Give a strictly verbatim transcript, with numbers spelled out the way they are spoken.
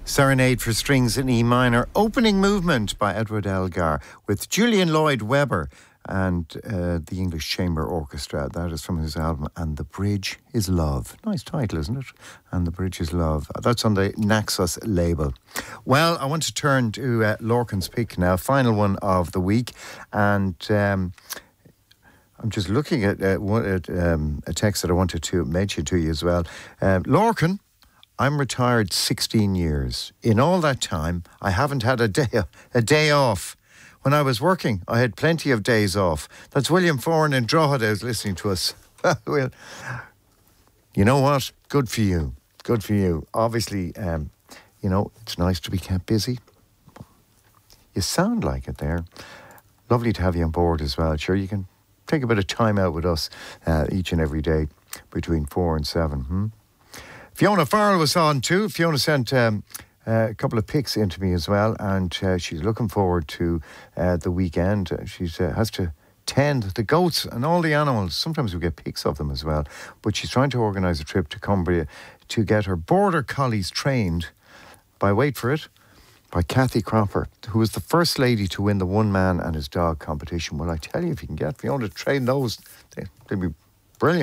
Serenade for Strings in E minor, opening movement by Edward Elgar with Julian Lloyd Webber and uh, the English Chamber Orchestra. That is from his album And the Bridge is Love. Nice title, isn't it? And the Bridge is Love. That's on the Naxos label. Well, I want to turn to uh, Lorcan's Pick now, final one of the week. And um, I'm just looking at, uh, one, at um, a text that I wanted to mention to you as well. Uh, Lorcan, I'm retired sixteen years. In all that time, I haven't had a day a day off. When I was working, I had plenty of days off. That's William Foran in Drogheda who's listening to us. Well, you know what? Good for you. Good for you. Obviously, um, you know, it's nice to be kept busy. You sound like it there. Lovely to have you on board as well. Sure, you can take a bit of time out with us uh, each and every day between four and seven. Hmm? Fiona Farrell was on too. Fiona sent um, uh, a couple of pics into me as well, and uh, she's looking forward to uh, the weekend. She uh, has to tend the goats and all the animals. Sometimes we get pics of them as well. But she's trying to organise a trip to Cumbria to get her border collies trained by, wait for it, by Kathy Cropper, who was the first lady to win the one man and his dog competition. Well, I tell you, if you can get Fiona to train those, they, they'd be